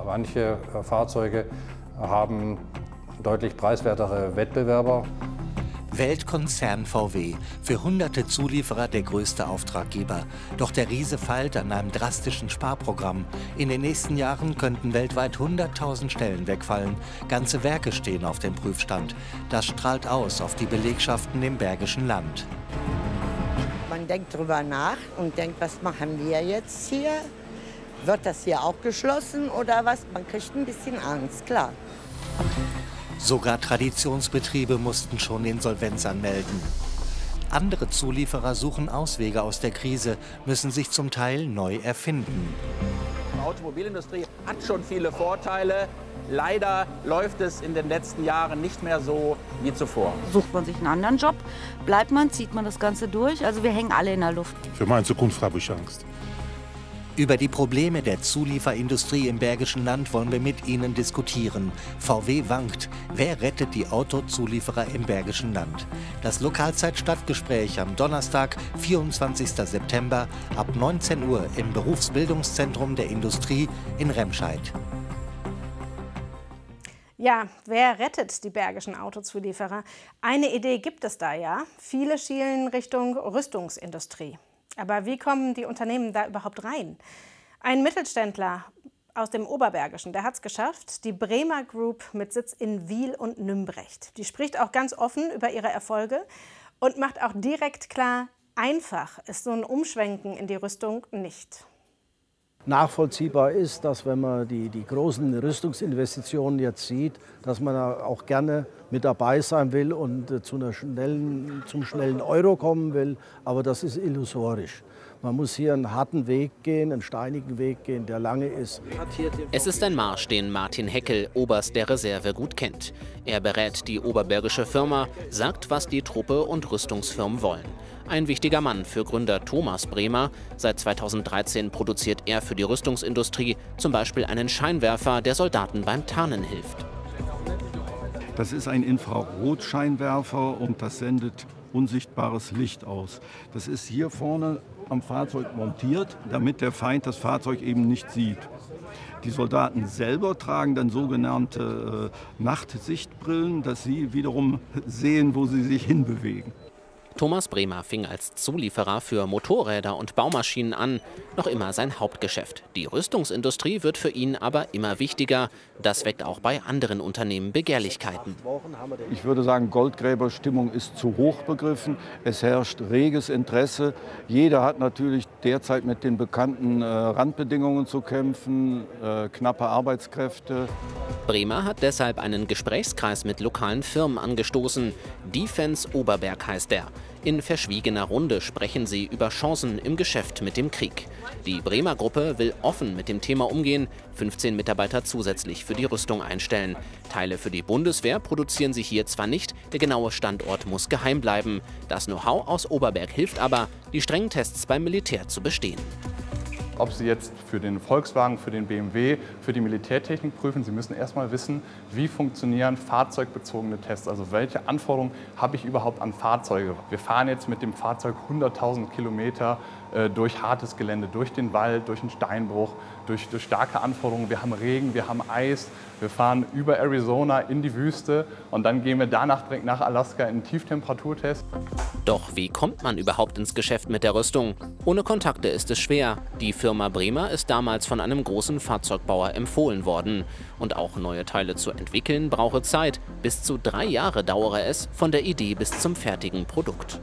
Manche Fahrzeuge haben deutlich preiswertere Wettbewerber. Weltkonzern VW, für hunderte Zulieferer der größte Auftraggeber. Doch der Riese feilt an einem drastischen Sparprogramm. In den nächsten Jahren könnten weltweit 100.000 Stellen wegfallen. Ganze Werke stehen auf dem Prüfstand. Das strahlt aus auf die Belegschaften im Bergischen Land. Man denkt drüber nach und denkt, was machen wir jetzt hier? Wird das hier auch geschlossen oder was? Man kriegt ein bisschen Angst, klar. Sogar Traditionsbetriebe mussten schon Insolvenz anmelden. Andere Zulieferer suchen Auswege aus der Krise, müssen sich zum Teil neu erfinden. Die Automobilindustrie hat schon viele Vorteile. Leider läuft es in den letzten Jahren nicht mehr so wie zuvor. Sucht man sich einen anderen Job, bleibt man, zieht man das Ganze durch. Also wir hängen alle in der Luft. Für meine Zukunft habe ich Angst. Über die Probleme der Zulieferindustrie im Bergischen Land wollen wir mit Ihnen diskutieren. VW wankt. Wer rettet die Autozulieferer im Bergischen Land? Das Lokalzeit-Stadtgespräch am Donnerstag, 24. September ab 19 Uhr im Berufsbildungszentrum der Industrie in Remscheid. Ja, wer rettet die bergischen Autozulieferer? Eine Idee gibt es da ja. Viele schielen Richtung Rüstungsindustrie. Aber wie kommen die Unternehmen da überhaupt rein? Ein Mittelständler aus dem Oberbergischen, der hat es geschafft, die Bremer Group mit Sitz in Wiel und Nümbrecht. Die spricht auch ganz offen über ihre Erfolge und macht auch direkt klar, einfach ist so ein Umschwenken in die Rüstung nicht. Nachvollziehbar ist, dass wenn man die großen Rüstungsinvestitionen jetzt sieht, dass man auch gerne mit dabei sein will und zum schnellen Euro kommen will. Aber das ist illusorisch. Man muss hier einen harten Weg gehen, einen steinigen Weg gehen, der lange ist. Es ist ein Marsch, den Martin Heckel, Oberst der Reserve, gut kennt. Er berät die oberbergische Firma, sagt, was die Truppe und Rüstungsfirmen wollen. Ein wichtiger Mann für Gründer Thomas Bremer. Seit 2013 produziert er für die Rüstungsindustrie zum Beispiel einen Scheinwerfer, der Soldaten beim Tarnen hilft. Das ist ein Infrarotscheinwerfer und das sendet unsichtbares Licht aus. Das ist hier vorne am Fahrzeug montiert, damit der Feind das Fahrzeug eben nicht sieht. Die Soldaten selber tragen dann sogenannte Nachtsichtbrillen, dass sie wiederum sehen, wo sie sich hinbewegen. Thomas Bremer fing als Zulieferer für Motorräder und Baumaschinen an, noch immer sein Hauptgeschäft. Die Rüstungsindustrie wird für ihn aber immer wichtiger. Das weckt auch bei anderen Unternehmen Begehrlichkeiten. Ich würde sagen, Goldgräberstimmung ist zu hoch begriffen. Es herrscht reges Interesse. Jeder hat natürlich derzeit mit den bekannten Randbedingungen zu kämpfen, knappe Arbeitskräfte. Bremer hat deshalb einen Gesprächskreis mit lokalen Firmen angestoßen. Defense Oberberg heißt er. In verschwiegener Runde sprechen sie über Chancen im Geschäft mit dem Krieg. Die Bremer Gruppe will offen mit dem Thema umgehen, 15 Mitarbeiter zusätzlich für die Rüstung einstellen. Teile für die Bundeswehr produzieren sie hier zwar nicht, der genaue Standort muss geheim bleiben. Das Know-how aus Oberberg hilft aber, die strengen Tests beim Militär zu bestehen. Ob Sie jetzt für den Volkswagen, für den BMW, für die Militärtechnik prüfen, Sie müssen erstmal wissen, wie funktionieren fahrzeugbezogene Tests. Also welche Anforderungen habe ich überhaupt an Fahrzeuge? Wir fahren jetzt mit dem Fahrzeug 100.000 Kilometer durch hartes Gelände, durch den Wald, durch einen Steinbruch, durch starke Anforderungen. Wir haben Regen, wir haben Eis, wir fahren über Arizona in die Wüste und dann gehen wir danach direkt nach Alaska in einen Tieftemperaturtest. Doch wie kommt man überhaupt ins Geschäft mit der Rüstung? Ohne Kontakte ist es schwer. Die Firma Bremer ist damals von einem großen Fahrzeugbauer empfohlen worden. Und auch neue Teile zu entwickeln brauche Zeit. Bis zu 3 Jahre dauere es von der Idee bis zum fertigen Produkt.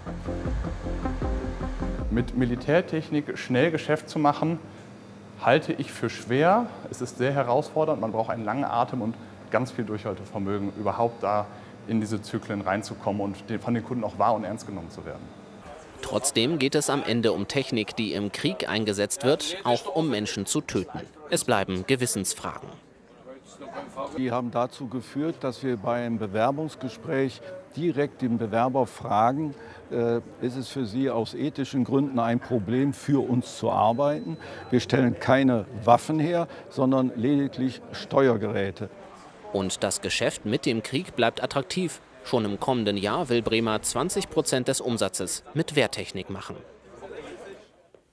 Mit Militärtechnik schnell Geschäft zu machen, halte ich für schwer. Es ist sehr herausfordernd, man braucht einen langen Atem und ganz viel Durchhaltevermögen, überhaupt da in diese Zyklen reinzukommen und von den Kunden auch wahr und ernst genommen zu werden. Trotzdem geht es am Ende um Technik, die im Krieg eingesetzt wird, auch um Menschen zu töten. Es bleiben Gewissensfragen. Die haben dazu geführt, dass wir beim Bewerbungsgespräch direkt den Bewerber fragen, ist es für Sie aus ethischen Gründen ein Problem, für uns zu arbeiten? Wir stellen keine Waffen her, sondern lediglich Steuergeräte. Und das Geschäft mit dem Krieg bleibt attraktiv. Schon im kommenden Jahr will Bremer 20% des Umsatzes mit Wehrtechnik machen.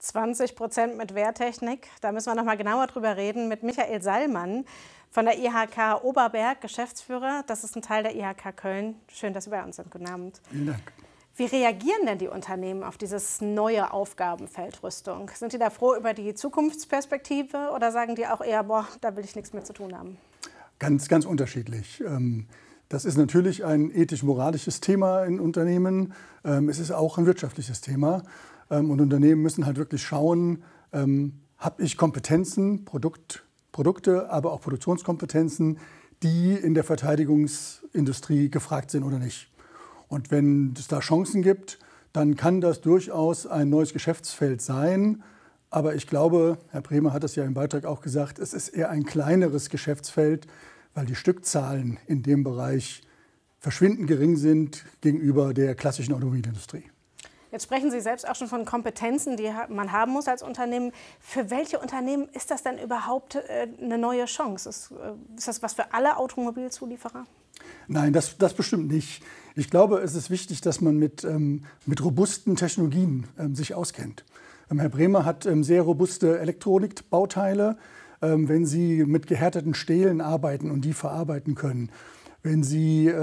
20% mit Wehrtechnik. Da müssen wir noch mal genauer drüber reden mit Michael Sallmann von der IHK Oberberg, Geschäftsführer. Das ist ein Teil der IHK Köln. Schön, dass Sie bei uns sind. Guten Abend. Vielen Dank. Wie reagieren denn die Unternehmen auf dieses neue Aufgabenfeld Rüstung? Sind die da froh über die Zukunftsperspektive oder sagen die auch eher, boah, da will ich nichts mehr zu tun haben? Ganz, ganz unterschiedlich. Das ist natürlich ein ethisch-moralisches Thema in Unternehmen. Es ist auch ein wirtschaftliches Thema. Und Unternehmen müssen halt wirklich schauen, habe ich Kompetenzen, Produkte, aber auch Produktionskompetenzen, die in der Verteidigungsindustrie gefragt sind oder nicht. Und wenn es da Chancen gibt, dann kann das durchaus ein neues Geschäftsfeld sein. Aber ich glaube, Herr Bremer hat es ja im Beitrag auch gesagt, es ist eher ein kleineres Geschäftsfeld, weil die Stückzahlen in dem Bereich verschwindend gering sind gegenüber der klassischen Automobilindustrie. Jetzt sprechen Sie selbst auch schon von Kompetenzen, die man haben muss als Unternehmen. Für welche Unternehmen ist das denn überhaupt eine neue Chance? Ist das was für alle Automobilzulieferer? Nein, das bestimmt nicht. Ich glaube, es ist wichtig, dass man mit robusten Technologien sich auskennt. Herr Bremer hat sehr robuste Elektronikbauteile. Wenn Sie mit gehärteten Stählen arbeiten und die verarbeiten können, wenn Sie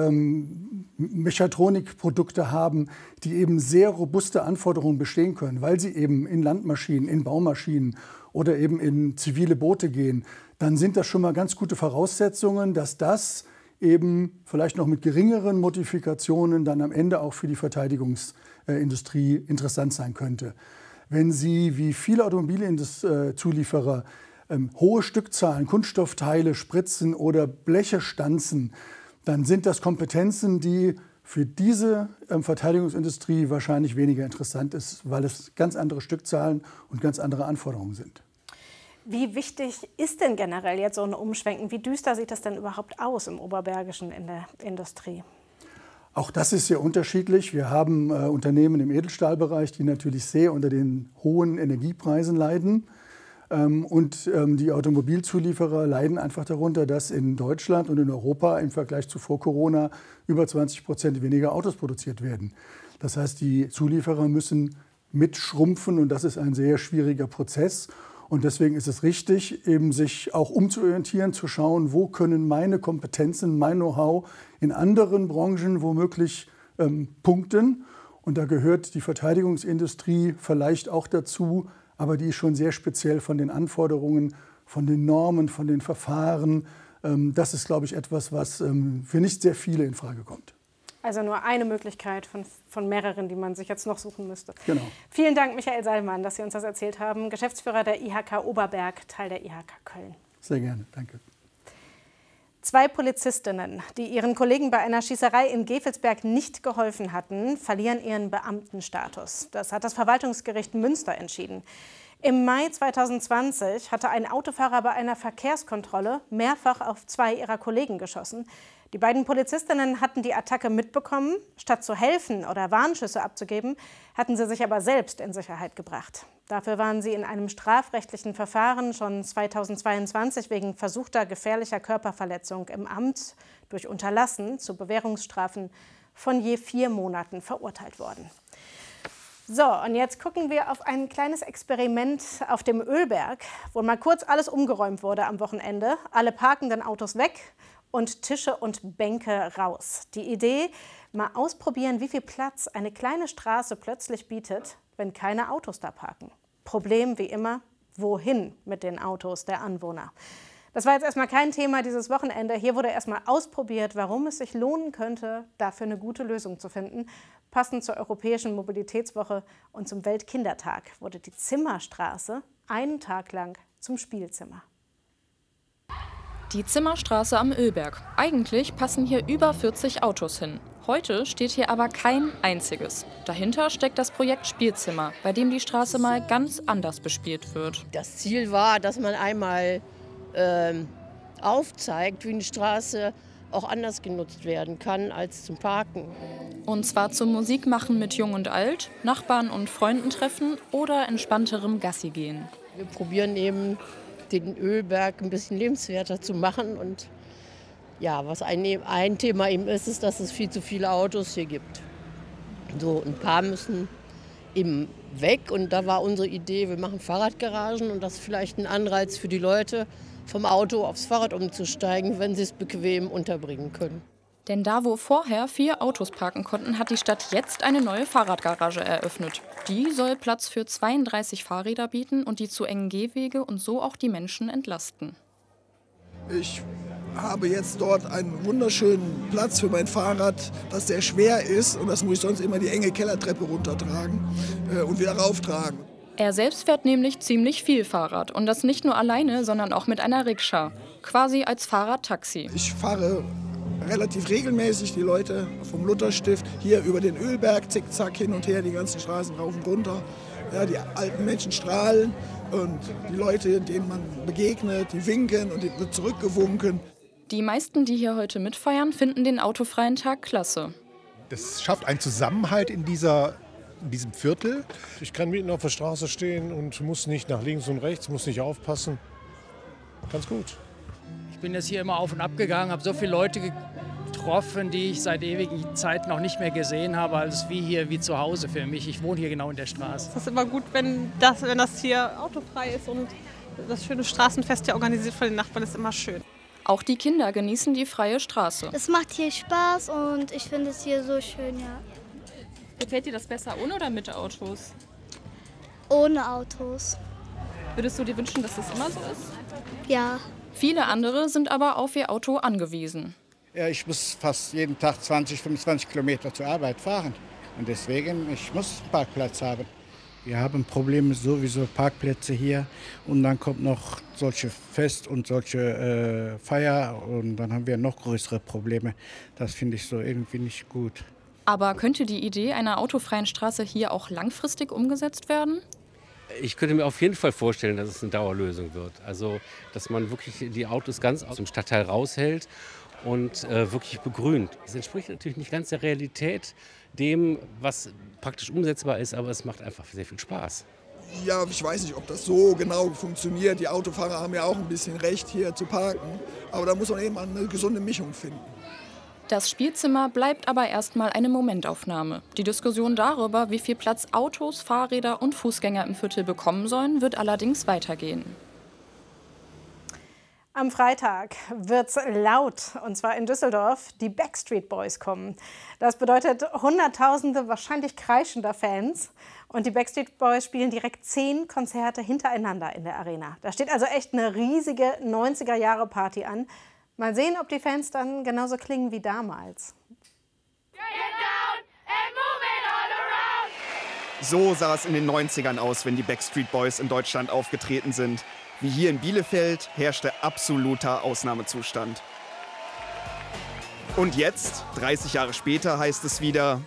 Mechatronikprodukte haben, die eben sehr robuste Anforderungen bestehen können, weil sie eben in Landmaschinen, in Baumaschinen oder eben in zivile Boote gehen, dann sind das schon mal ganz gute Voraussetzungen, dass das eben vielleicht noch mit geringeren Modifikationen dann am Ende auch für die Verteidigungsindustrie interessant sein könnte. Wenn Sie, wie viele Automobilzulieferer, hohe Stückzahlen, Kunststoffteile, Spritzen oder Bleche stanzen, dann sind das Kompetenzen, die für diese Verteidigungsindustrie wahrscheinlich weniger interessant ist, weil es ganz andere Stückzahlen und ganz andere Anforderungen sind. Wie wichtig ist denn generell jetzt so ein Umschwenken? Wie düster sieht das denn überhaupt aus im Oberbergischen in der Industrie? Auch das ist sehr unterschiedlich. Wir haben Unternehmen im Edelstahlbereich, die natürlich sehr unter den hohen Energiepreisen leiden. Und die Automobilzulieferer leiden einfach darunter, dass in Deutschland und in Europa im Vergleich zu vor Corona über 20% weniger Autos produziert werden. Das heißt, die Zulieferer müssen mitschrumpfen und das ist ein sehr schwieriger Prozess. Und deswegen ist es richtig, eben sich auch umzuorientieren, zu schauen, wo können meine Kompetenzen, mein Know-how in anderen Branchen womöglich punkten. Und da gehört die Verteidigungsindustrie vielleicht auch dazu, aber die ist schon sehr speziell von den Anforderungen, von den Normen, von den Verfahren. Das ist, glaube ich, etwas, was für nicht sehr viele in Frage kommt. Also nur eine Möglichkeit von mehreren, die man sich jetzt noch suchen müsste. Genau. Vielen Dank, Michael Sallmann, dass Sie uns das erzählt haben. Geschäftsführer der IHK Oberberg, Teil der IHK Köln. Sehr gerne, danke. 2 Polizistinnen, die ihren Kollegen bei einer Schießerei in Gevelsberg nicht geholfen hatten, verlieren ihren Beamtenstatus. Das hat das Verwaltungsgericht Münster entschieden. Im Mai 2020 hatte ein Autofahrer bei einer Verkehrskontrolle mehrfach auf 2 ihrer Kollegen geschossen. Die beiden Polizistinnen hatten die Attacke mitbekommen. Statt zu helfen oder Warnschüsse abzugeben, hatten sie sich aber selbst in Sicherheit gebracht. Dafür waren sie in einem strafrechtlichen Verfahren schon 2022 wegen versuchter gefährlicher Körperverletzung im Amt durch Unterlassen zu Bewährungsstrafen von je 4 Monaten verurteilt worden. So, und jetzt gucken wir auf ein kleines Experiment auf dem Ölberg, wo mal kurz alles umgeräumt wurde am Wochenende. Alle parkenden Autos weg und Tische und Bänke raus. Die Idee, mal ausprobieren, wie viel Platz eine kleine Straße plötzlich bietet, wenn keine Autos da parken. Problem wie immer, wohin mit den Autos der Anwohner? Das war jetzt erstmal kein Thema dieses Wochenende. Hier wurde erstmal ausprobiert, warum es sich lohnen könnte, dafür eine gute Lösung zu finden. Passend zur Europäischen Mobilitätswoche und zum Weltkindertag wurde die Zimmerstraße einen Tag lang zum Spielzimmer. Die Zimmerstraße am Ölberg. Eigentlich passen hier über 40 Autos hin. Heute steht hier aber kein einziges. Dahinter steckt das Projekt Spielzimmer, bei dem die Straße mal ganz anders bespielt wird. Das Ziel war, dass man einmal aufzeigt, wie eine Straße auch anders genutzt werden kann als zum Parken. Und zwar zum Musikmachen mit Jung und Alt, Nachbarn und Freunden treffen oder entspannterem Gassi gehen. Wir probieren eben, den Ölberg ein bisschen lebenswerter zu machen. Und ja, was ein Thema eben ist, dass es viel zu viele Autos hier gibt. So, ein paar müssen eben weg. Und da war unsere Idee, wir machen Fahrradgaragen und das ist vielleicht ein Anreiz für die Leute, vom Auto aufs Fahrrad umzusteigen, wenn sie es bequem unterbringen können. Denn da, wo vorher 4 Autos parken konnten, hat die Stadt jetzt eine neue Fahrradgarage eröffnet. Die soll Platz für 32 Fahrräder bieten und die zu engen Gehwege und so auch die Menschen entlasten. Ich habe jetzt dort einen wunderschönen Platz für mein Fahrrad, das sehr schwer ist. Und das muss ich sonst immer die enge Kellertreppe runtertragen und wieder rauftragen. Er selbst fährt nämlich ziemlich viel Fahrrad. Und das nicht nur alleine, sondern auch mit einer Rikscha. Quasi als Fahrradtaxi. Ich fahre relativ regelmäßig die Leute vom Lutherstift hier über den Ölberg, zickzack hin und her, die ganzen Straßen rauf und runter. Ja, die alten Menschen strahlen und die Leute, denen man begegnet, die winken und die wird zurückgewunken. Die meisten, die hier heute mitfeiern, finden den autofreien Tag klasse. Das schafft einen Zusammenhalt in diesem Viertel. Ich kann mitten auf der Straße stehen und muss nicht nach links und rechts, muss nicht aufpassen. Ganz gut. Ich bin jetzt hier immer auf und ab gegangen, habe so viele Leute getroffen, die ich seit ewigen Zeiten noch nicht mehr gesehen habe. Also es ist wie zu Hause für mich. Ich wohne hier genau in der Straße. Es ist immer gut, wenn das hier autofrei ist und das schöne Straßenfest hier organisiert von den Nachbarn ist immer schön. Auch die Kinder genießen die freie Straße. Es macht hier Spaß und ich finde es hier so schön, ja. Gefällt dir das besser ohne oder mit Autos? Ohne Autos. Würdest du dir wünschen, dass das immer so ist? Ja. Viele andere sind aber auf ihr Auto angewiesen. Ja, ich muss fast jeden Tag 20, 25 Kilometer zur Arbeit fahren. Und deswegen, ich muss einen Parkplatz haben. Wir haben Probleme sowieso, Parkplätze hier. Und dann kommt noch solche Fest und solche Feier. Und dann haben wir noch größere Probleme. Das finde ich so irgendwie nicht gut. Aber könnte die Idee einer autofreien Straße hier auch langfristig umgesetzt werden? Ich könnte mir auf jeden Fall vorstellen, dass es eine Dauerlösung wird. Also, dass man wirklich die Autos ganz aus dem Stadtteil raushält und wirklich begrünt. Das entspricht natürlich nicht ganz der Realität, dem, was praktisch umsetzbar ist, aber es macht einfach sehr viel Spaß. Ja, ich weiß nicht, ob das so genau funktioniert. Die Autofahrer haben ja auch ein bisschen Recht, hier zu parken. Aber da muss man eben eine gesunde Mischung finden. Das Spielzimmer bleibt aber erstmal eine Momentaufnahme. Die Diskussion darüber, wie viel Platz Autos, Fahrräder und Fußgänger im Viertel bekommen sollen, wird allerdings weitergehen. Am Freitag wird's laut, und zwar in Düsseldorf. Die Backstreet Boys kommen. Das bedeutet Hunderttausende wahrscheinlich kreischender Fans. Und die Backstreet Boys spielen direkt 10 Konzerte hintereinander in der Arena. Da steht also echt eine riesige 90er-Jahre-Party an. Mal sehen, ob die Fans dann genauso klingen wie damals. So sah es in den 90ern aus, wenn die Backstreet Boys in Deutschland aufgetreten sind. Wie hier in Bielefeld herrschte absoluter Ausnahmezustand. Und jetzt, 30 Jahre später, heißt es wieder: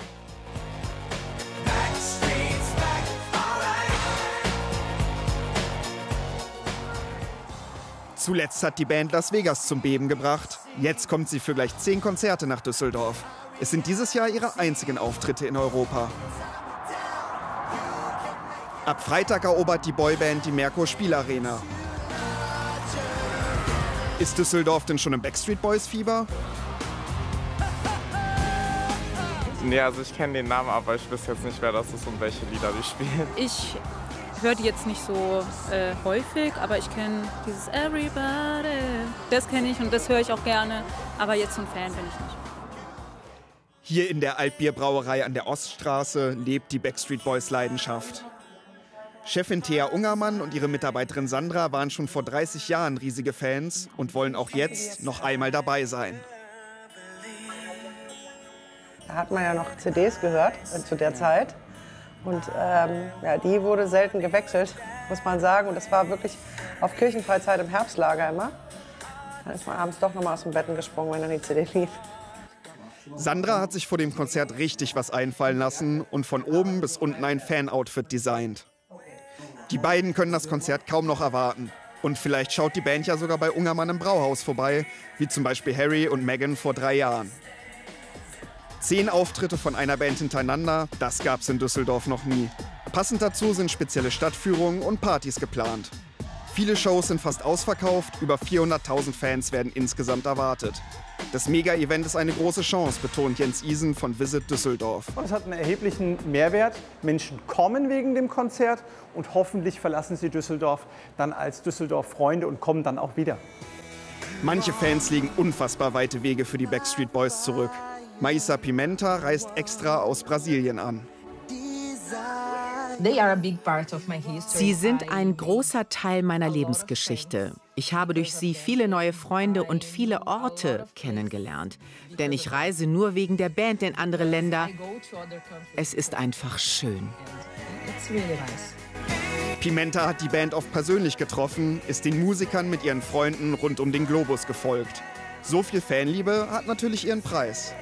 Zuletzt hat die Band Las Vegas zum Beben gebracht. Jetzt kommt sie für gleich 10 Konzerte nach Düsseldorf. Es sind dieses Jahr ihre einzigen Auftritte in Europa. Ab Freitag erobert die Boyband die Merkur Spielarena. Ist Düsseldorf denn schon im Backstreet Boys Fieber? Nee, also ich kenne den Namen, aber ich weiß jetzt nicht, wer das ist und welche Lieder die spielen. Ich höre die jetzt nicht so häufig, aber ich kenne dieses Everybody. Das kenne ich und das höre ich auch gerne, aber jetzt so ein Fan bin ich nicht. Hier in der Altbierbrauerei an der Oststraße lebt die Backstreet Boys Leidenschaft. Chefin Thea Ungermann und ihre Mitarbeiterin Sandra waren schon vor 30 Jahren riesige Fans und wollen auch jetzt noch einmal dabei sein. Da hat man ja noch CDs gehört zu der Zeit. Und ja, die wurde selten gewechselt, muss man sagen. Und das war wirklich auf Kirchenfreizeit im Herbstlager immer. Dann ist man abends doch noch mal aus dem Bett gesprungen, wenn dann die CD lief. Sandra hat sich vor dem Konzert richtig was einfallen lassen und von oben bis unten ein Fan-Outfit designt. Die beiden können das Konzert kaum noch erwarten. Und vielleicht schaut die Band ja sogar bei Ungermann im Brauhaus vorbei, wie zum Beispiel Harry und Meghan vor 3 Jahren. 10 Auftritte von einer Band hintereinander, das gab's in Düsseldorf noch nie. Passend dazu sind spezielle Stadtführungen und Partys geplant. Viele Shows sind fast ausverkauft, über 400.000 Fans werden insgesamt erwartet. Das Mega-Event ist eine große Chance, betont Jens Isen von Visit Düsseldorf. Es hat einen erheblichen Mehrwert. Menschen kommen wegen dem Konzert und hoffentlich verlassen sie Düsseldorf dann als Düsseldorf-Freunde und kommen dann auch wieder. Manche Fans legen unfassbar weite Wege für die Backstreet Boys zurück. Maísa Pimenta reist extra aus Brasilien an. Sie sind ein großer Teil meiner Lebensgeschichte. Ich habe durch sie viele neue Freunde und viele Orte kennengelernt. Denn ich reise nur wegen der Band in andere Länder. Es ist einfach schön. Pimenta hat die Band oft persönlich getroffen, ist den Musikern mit ihren Freunden rund um den Globus gefolgt. So viel Fanliebe hat natürlich ihren Preis.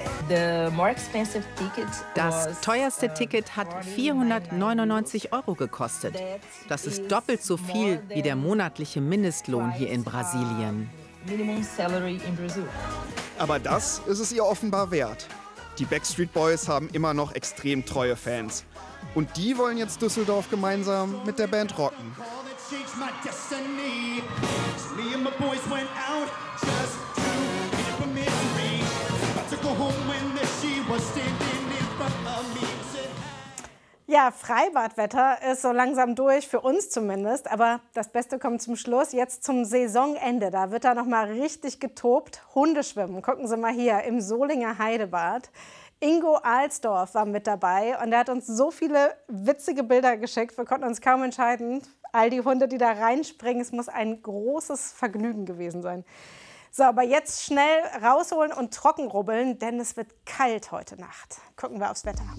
Das teuerste Ticket hat 499 € gekostet. Das ist doppelt so viel wie der monatliche Mindestlohn hier in Brasilien. Aber das ist es ihr offenbar wert. Die Backstreet Boys haben immer noch extrem treue Fans. Und die wollen jetzt Düsseldorf gemeinsam mit der Band rocken. Ja, Freibadwetter ist so langsam durch, für uns zumindest. Aber das Beste kommt zum Schluss, jetzt zum Saisonende. Da wird da noch mal richtig getobt. Hundeschwimmen, gucken Sie mal hier im Solinger Heidebad. Ingo Alsdorf war mit dabei und er hat uns so viele witzige Bilder geschickt. Wir konnten uns kaum entscheiden. All die Hunde, die da reinspringen, es muss ein großes Vergnügen gewesen sein. So, aber jetzt schnell rausholen und trocken rubbeln, denn es wird kalt heute Nacht. Gucken wir aufs Wetter.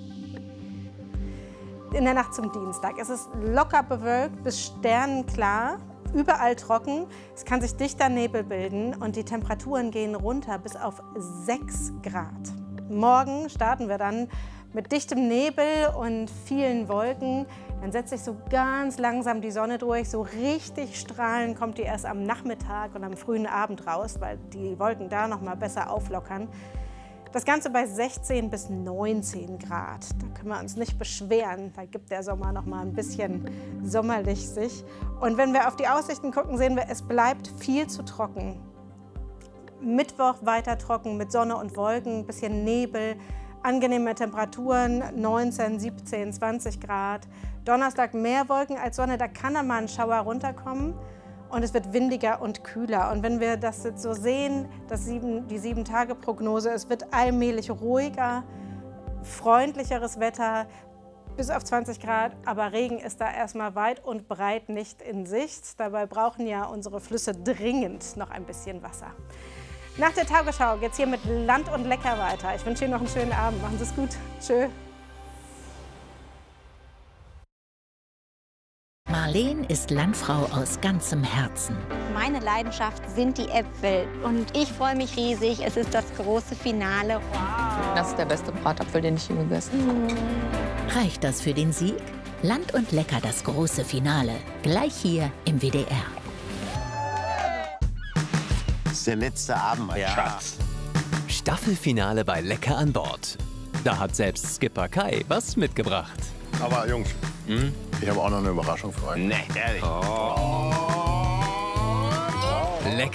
In der Nacht zum Dienstag ist es locker bewölkt bis sternenklar, überall trocken. Es kann sich dichter Nebel bilden und die Temperaturen gehen runter bis auf 6 Grad. Morgen starten wir dann mit dichtem Nebel und vielen Wolken. Dann setzt sich so ganz langsam die Sonne durch. So richtig strahlen kommt die erst am Nachmittag und am frühen Abend raus, weil die Wolken da noch mal besser auflockern. Das Ganze bei 16 bis 19 Grad. Da können wir uns nicht beschweren. Da gibt der Sommer noch mal ein bisschen sommerlich sich. Und wenn wir auf die Aussichten gucken, sehen wir, es bleibt viel zu trocken. Mittwoch weiter trocken mit Sonne und Wolken, ein bisschen Nebel, angenehme Temperaturen, 19, 17, 20 Grad. Donnerstag mehr Wolken als Sonne, da kann dann mal ein Schauer runterkommen. Und es wird windiger und kühler. Und wenn wir das jetzt so sehen, die 7-Tage-Prognose, es wird allmählich ruhiger, freundlicheres Wetter, bis auf 20 Grad. Aber Regen ist da erstmal weit und breit nicht in Sicht. Dabei brauchen ja unsere Flüsse dringend noch ein bisschen Wasser. Nach der Tagesschau geht's hier mit Land und Lecker weiter. Ich wünsche Ihnen noch einen schönen Abend. Machen Sie es gut. Tschö. Marleen ist Landfrau aus ganzem Herzen. Meine Leidenschaft sind die Äpfel und ich freue mich riesig. Es ist das große Finale. Wow. Das ist der beste Bratapfel, den ich je gegessen habe. Reicht das für den Sieg? Land und Lecker, das große Finale. Gleich hier im WDR. Das ist der letzte Abend, mein Schatz. Staffelfinale bei Lecker an Bord. Da hat selbst Skipper Kai was mitgebracht. Aber Jungs, ich habe auch noch eine Überraschung für euch. Nee, ehrlich. Lecker